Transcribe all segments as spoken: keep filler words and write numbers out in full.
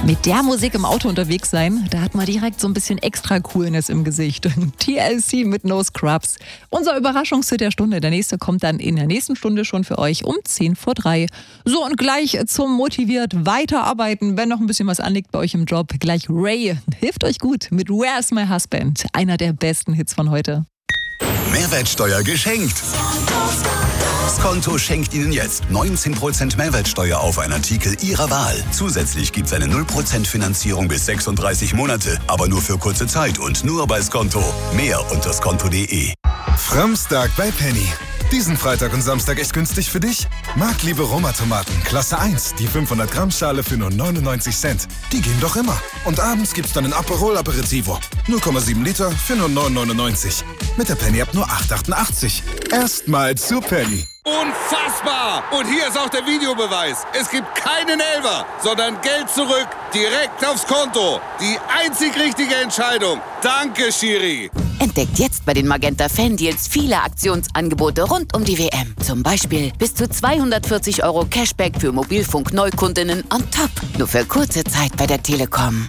Mit der Musik im Auto unterwegs sein, da hat man direkt so ein bisschen extra Coolness im Gesicht. T L C mit No Scrubs. Unser Überraschungshit der Stunde. Der nächste kommt dann in der nächsten Stunde schon für euch um zehn vor drei. So, und gleich zum motiviert weiterarbeiten, wenn noch ein bisschen was anliegt bei euch im Job. Gleich Ray hilft euch gut mit Where's My Husband? Einer der besten Hits von heute. Mehrwertsteuer geschenkt. Skonto schenkt Ihnen jetzt neunzehn Prozent Mehrwertsteuer auf einen Artikel Ihrer Wahl. Zusätzlich gibt es eine null Prozent Finanzierung bis sechsunddreißig Monate, aber nur für kurze Zeit und nur bei Skonto. Mehr unter skonto punkt de. Framstag bei Penny. Diesen Freitag und Samstag echt günstig für dich? Marktliebe Roma-Tomaten, Klasse eins, die fünfhundert Gramm Schale für nur neunundneunzig Cent. Die gehen doch immer. Und abends gibt's dann ein Aperol Aperitivo. null Komma sieben Liter für nur neun neunundneunzig. Mit der Penny ab nur acht achtundachtzig. Erstmal zu Penny. Unfassbar! Und hier ist auch der Videobeweis. Es gibt keinen Elfer, sondern Geld zurück, direkt aufs Konto. Die einzig richtige Entscheidung. Danke, Schiri. Entdeckt jetzt bei den Magenta Fan-Deals viele Aktionsangebote rund um die W M. Zum Beispiel bis zu zweihundertvierzig Euro Cashback für Mobilfunk-Neukundinnen on top. Nur für kurze Zeit bei der Telekom.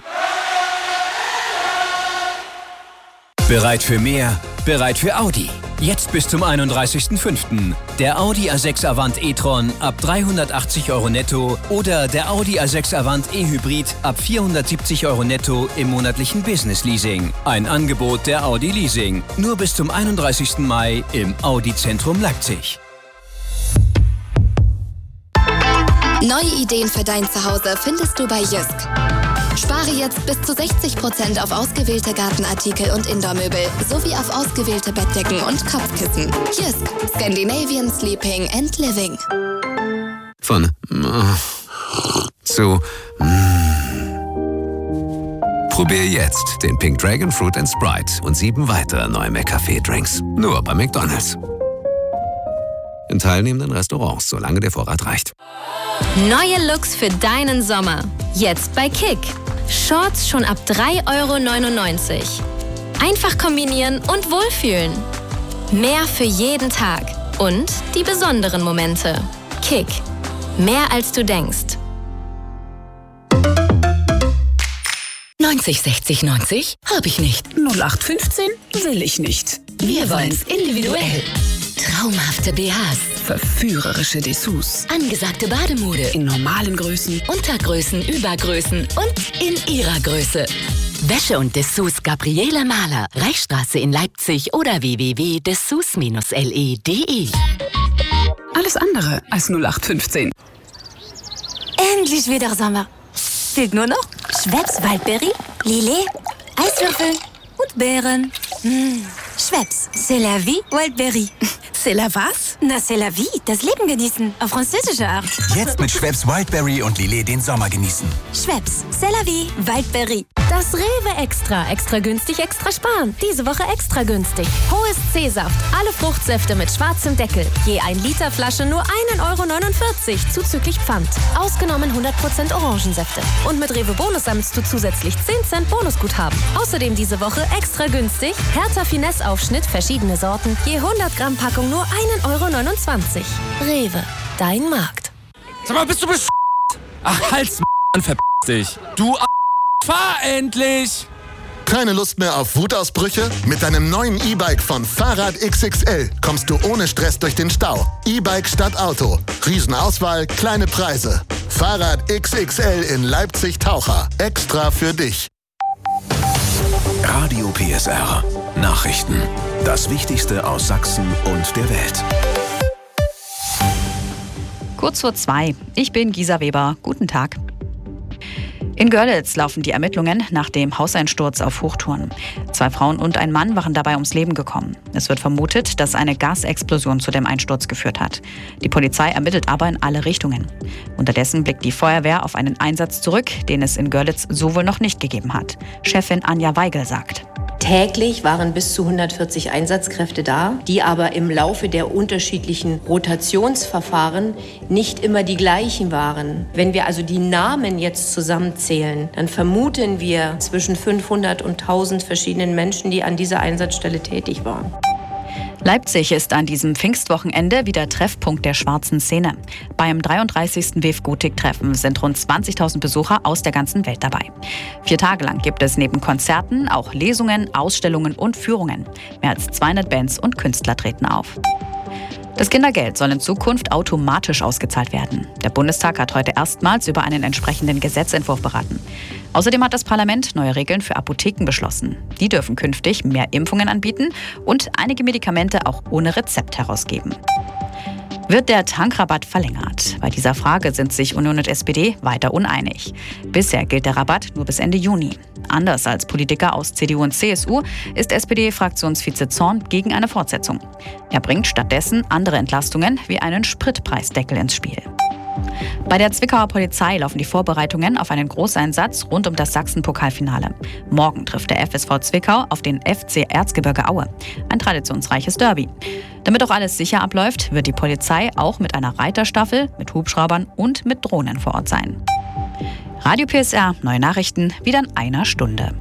Bereit für mehr? Bereit für Audi. Jetzt bis zum einunddreißigsten fünften Der Audi A sechs Avant e-tron ab dreihundertachtzig Euro netto oder der Audi A sechs Avant e-Hybrid ab vierhundertsiebzig Euro netto im monatlichen Business Leasing. Ein Angebot der Audi Leasing. Nur bis zum einunddreißigsten Mai im Audi Zentrum Leipzig. Neue Ideen für dein Zuhause findest du bei Jysk. Spare jetzt bis zu sechzig Prozent auf ausgewählte Gartenartikel und Indoor-Möbel sowie auf ausgewählte Bettdecken und Kopfkissen. Jysk, Scandinavian Sleeping and Living. Von äh, zu äh. Probier jetzt den Pink Dragon Fruit and Sprite und sieben weitere neue McCafé-Drinks. Nur bei McDonald's. In teilnehmenden Restaurants, solange der Vorrat reicht. Neue Looks für deinen Sommer. Jetzt bei Kick. Shorts schon ab drei Euro neunundneunzig. Einfach kombinieren und wohlfühlen. Mehr für jeden Tag. Und die besonderen Momente. Kick. Mehr als du denkst. neunzig sechzig neunzig? Hab ich nicht. null acht fünfzehn? Will ich nicht. Wir wollen's individuell. Traumhafte B Hs. Verführerische Dessous. Angesagte Bademode. In normalen Größen. Untergrößen, Übergrößen und in ihrer Größe. Wäsche und Dessous Gabriele Mahler. Reichsstraße in Leipzig oder w w w punkt dessous Bindestrich l e punkt de. Alles andere als null acht fünfzehn. Endlich wieder Sommer. Fehlt nur noch Schweppes Waldberry, Lillet, Eiswürfel und Beeren. Mmh. Schweppes, c'est la vie, Wildberry. C'est la was? Na, c'est la vie, das Leben genießen, auf französische Art. Jetzt mit Schweppes Wildberry und Lillet den Sommer genießen. Schweppes, c'est la vie, Wildberry. Das Rewe Extra. Extra günstig, extra sparen. Diese Woche extra günstig. Hohes C-Saft. Alle Fruchtsäfte mit schwarzem Deckel. Je ein Liter Flasche nur ein Euro neunundvierzig zuzüglich Pfand. Ausgenommen hundert Prozent Orangensäfte. Und mit Rewe Bonus sammelst du zusätzlich zehn Cent Bonusguthaben. Außerdem diese Woche extra günstig. Hertha Finesse Aufschnitt, verschiedene Sorten. Je hundert Gramm Packung nur ein Euro neunundzwanzig. Rewe, dein Markt. Sag mal, bist du besch***? Ach, halt's m***, verpiss dich. Du a***, fahr endlich! Keine Lust mehr auf Wutausbrüche? Mit deinem neuen E-Bike von Fahrrad X X L kommst du ohne Stress durch den Stau. E-Bike statt Auto. Riesenauswahl, kleine Preise. Fahrrad X X L in Leipzig-Taucher. Extra für dich. Radio P S R. Nachrichten. Das Wichtigste aus Sachsen und der Welt. Kurz vor zwei. Ich bin Gisa Weber. Guten Tag. In Görlitz laufen die Ermittlungen nach dem Hauseinsturz auf Hochtouren. Zwei Frauen und ein Mann waren dabei ums Leben gekommen. Es wird vermutet, dass eine Gasexplosion zu dem Einsturz geführt hat. Die Polizei ermittelt aber in alle Richtungen. Unterdessen blickt die Feuerwehr auf einen Einsatz zurück, den es in Görlitz so wohl noch nicht gegeben hat. Chefin Anja Weigel sagt: Täglich waren bis zu hundertvierzig Einsatzkräfte da, die aber im Laufe der unterschiedlichen Rotationsverfahren nicht immer die gleichen waren. Wenn wir also die Namen jetzt zusammenzählen, dann vermuten wir zwischen fünfhundert und tausend verschiedenen Menschen, die an dieser Einsatzstelle tätig waren. Leipzig ist an diesem Pfingstwochenende wieder Treffpunkt der schwarzen Szene. Beim dreiunddreißigsten Wave Gotik-Treffen sind rund zwanzigtausend Besucher aus der ganzen Welt dabei. Vier Tage lang gibt es neben Konzerten auch Lesungen, Ausstellungen und Führungen. Mehr als zweihundert Bands und Künstler treten auf. Das Kindergeld soll in Zukunft automatisch ausgezahlt werden. Der Bundestag hat heute erstmals über einen entsprechenden Gesetzentwurf beraten. Außerdem hat das Parlament neue Regeln für Apotheken beschlossen. Die dürfen künftig mehr Impfungen anbieten und einige Medikamente auch ohne Rezept herausgeben. Wird der Tankrabatt verlängert? Bei dieser Frage sind sich Union und S P D weiter uneinig. Bisher gilt der Rabatt nur bis Ende Juni. Anders als Politiker aus C D U und C S U ist S P D-Fraktionsvize Zorn gegen eine Fortsetzung. Er bringt stattdessen andere Entlastungen wie einen Spritpreisdeckel ins Spiel. Bei der Zwickauer Polizei laufen die Vorbereitungen auf einen Großeinsatz rund um das Sachsen-Pokalfinale. Morgen trifft der F S V Zwickau auf den F C Erzgebirge Aue. Ein traditionsreiches Derby. Damit auch alles sicher abläuft, wird die Polizei auch mit einer Reiterstaffel, mit Hubschraubern und mit Drohnen vor Ort sein. Radio P S R, neue Nachrichten, wieder in einer Stunde.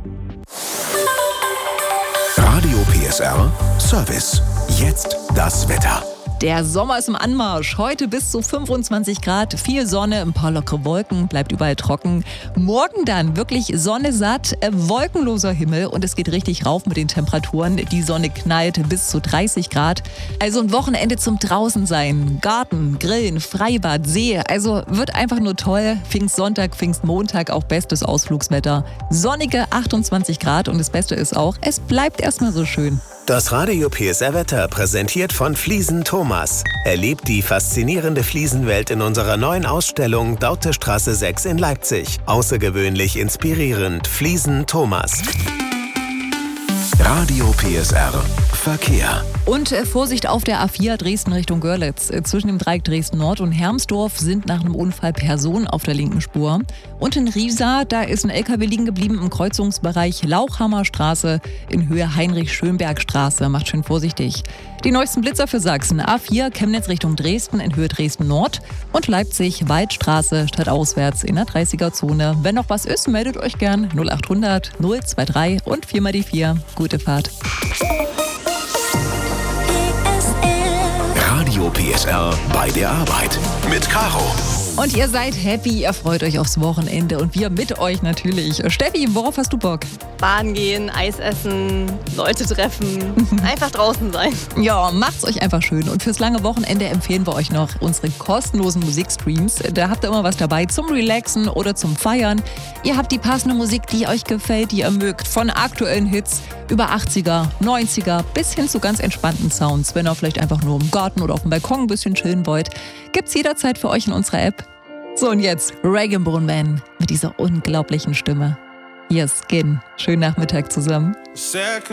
Radio P S R Service. Jetzt das Wetter. Der Sommer ist im Anmarsch. Heute bis zu fünfundzwanzig Grad, viel Sonne, ein paar lockere Wolken, bleibt überall trocken. Morgen dann wirklich Sonne satt, äh, wolkenloser Himmel und es geht richtig rauf mit den Temperaturen. Die Sonne knallt bis zu dreißig Grad. Also ein Wochenende zum draußen sein. Garten, Grillen, Freibad, See. Also wird einfach nur toll. Pfingstsonntag, Pfingstmontag auch bestes Ausflugswetter. Sonnige achtundzwanzig Grad und das Beste ist auch, es bleibt erstmal so schön. Das Radio P S R-Wetter präsentiert von Fliesen Thomas. Erlebt die faszinierende Fliesenwelt in unserer neuen Ausstellung Dautestraße sechs in Leipzig. Außergewöhnlich inspirierend. Fliesen Thomas. Radio P S R Verkehr. Und äh, Vorsicht auf der A vier Dresden Richtung Görlitz. Äh, zwischen dem Dreieck Dresden Nord und Hermsdorf sind nach einem Unfall Personen auf der linken Spur. Und in Riesa, da ist ein L K W liegen geblieben im Kreuzungsbereich Lauchhammer Straße in Höhe Heinrich-Schönberg-Straße. Macht schön vorsichtig. Die neuesten Blitzer für Sachsen. A vier Chemnitz Richtung Dresden in Höhe Dresden Nord und Leipzig Waldstraße stadtauswärts in der dreißiger Zone. Wenn noch was ist, meldet euch gern null achthundert null drei und vier mal die vier. Gute Fahrt. Radio P S R bei der Arbeit mit Caro. Und ihr seid happy, ihr freut euch aufs Wochenende und wir mit euch natürlich. Steffi, worauf hast du Bock? Bahn gehen, Eis essen, Leute treffen, einfach draußen sein. Ja, macht's euch einfach schön. Und fürs lange Wochenende empfehlen wir euch noch unsere kostenlosen Musikstreams. Da habt ihr immer was dabei zum Relaxen oder zum Feiern. Ihr habt die passende Musik, die euch gefällt, die ihr mögt. Von aktuellen Hits über achtziger, neunziger bis hin zu ganz entspannten Sounds. Wenn ihr vielleicht einfach nur im Garten oder auf dem Balkon ein bisschen chillen wollt, gibt's jederzeit für euch in unserer App. So, und jetzt Rag and Bone Man mit dieser unglaublichen Stimme. Hier ist Skin. Schönen Nachmittag zusammen.